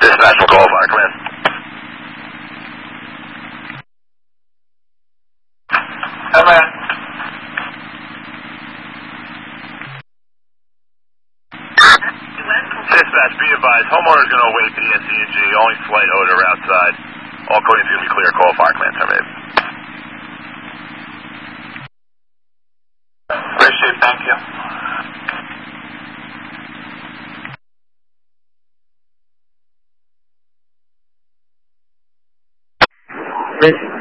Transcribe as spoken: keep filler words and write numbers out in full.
Dispatch will call fire, come in. Come in. Dispatch, be advised, homeowner's going to await the S C G, only slight odor outside. All coding's going to be clear, call fire, command terminated. Appreciate it, thank you. Rich.